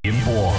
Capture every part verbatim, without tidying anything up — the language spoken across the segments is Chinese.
联播。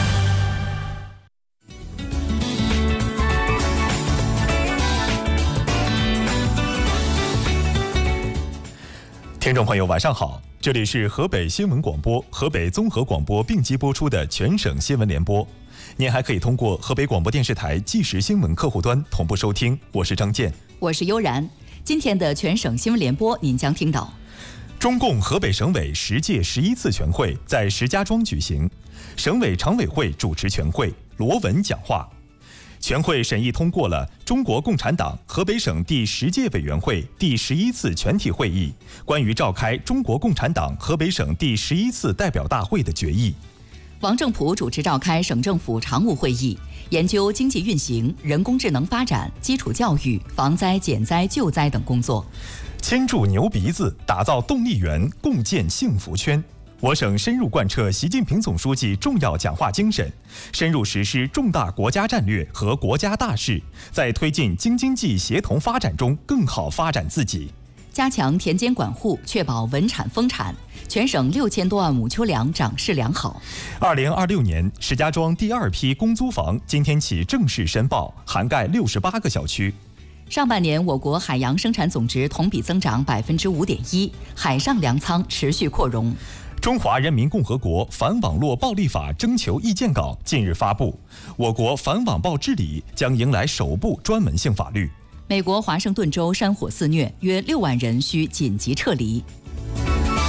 听众朋友，晚上好，这里是河北新闻广播、河北综合广播并机播出的全省新闻联播。您还可以通过河北广播电视台即时新闻客户端同步收听。我是张健， 我是悠然。今天的全省新闻联播，您将听到： 中共河北省委十届十一次全会在石家庄举行，省委常委会主持全会，罗文讲话。全会审议通过了中国共产党河北省第十届委员会第十一次全体会议关于召开中国共产党河北省第十一次代表大会的决议。 王正普主持召开省政府常务会议，研究经济运行、人工智能发展、基础教育、防灾减灾救灾等工作。 牵住牛鼻子，打造动力源，共建幸福圈。我省深入贯彻习近平总书记重要讲话精神，深入实施重大国家战略和国家大事，在推进京津冀协同发展中更好发展自己。 加强田间管护，确保稳产丰产。全省六千多万亩秋粮长势良好。 二零二六年，石家庄第二批公租房今天起正式申报，涵盖六十八个小区。 上半年，我国海洋生产总值同比增长百分之五点一，海上粮仓持续扩容。 中华人民共和国反网络暴力法征求意见稿近日发布，我国反网暴治理将迎来首部专门性法律。 美国华盛顿州山火肆虐，约六万人需紧急撤离。